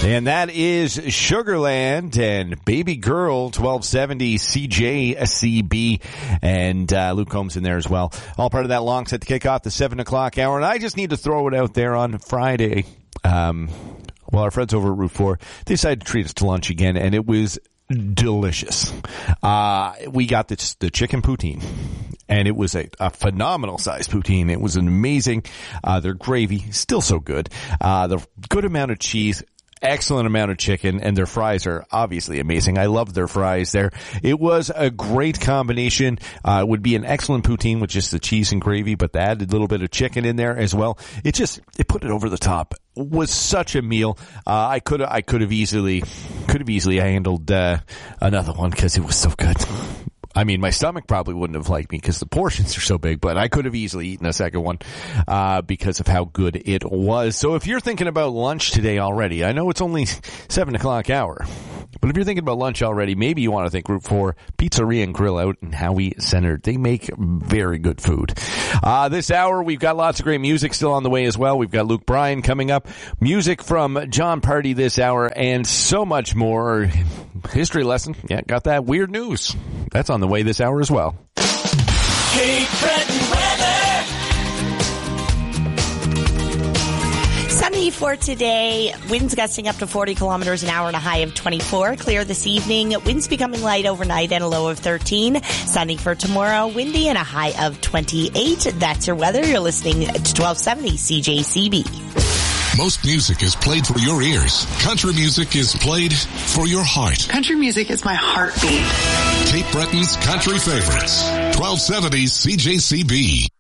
And that is Sugarland and Baby Girl, 1270 CJCB, and Luke Combs in there as well. All part of that long set to kick off the 7 o'clock hour. And I just need to throw it out there on Friday. Well, our friends over at Route 4, they decided to treat us to lunch again, and it was delicious. We got the chicken poutine, and it was a phenomenal sized poutine. It was an amazing, their gravy, still so good. The good amount of cheese, excellent amount of chicken, and their fries are obviously amazing. I love their fries there. It was a great combination. It would be an excellent poutine with just the cheese and gravy, but they added a little bit of chicken in there as well. It put it over the top. It was such a meal. I could have easily handled another one because it was so good. I mean, my stomach probably wouldn't have liked me because the portions are so big, but I could have easily eaten a second one because of how good it was. So if you're thinking about lunch today already, I know it's only 7 o'clock hour, but if you're thinking about lunch already, maybe you want to think Route 4 Pizzeria and Grill out in Howie Center. They make very good food. This hour, we've got lots of great music still on the way as well. We've got Luke Bryan coming up, music from John Party this hour, and so much more. History lesson. Yeah, got that weird news. That's on the way this hour as well. Cape Breton weather. Sunny for today. Winds gusting up to 40 kilometers an hour and a high of 24. Clear this evening. Winds becoming light overnight and a low of 13. Sunny for tomorrow. Windy and a high of 28. That's your weather. You're listening to 1270 CJCB. Most music is played for your ears. Country music is played for your heart. Country music is my heartbeat. Cape Breton's country favorites. 1270 CJCB.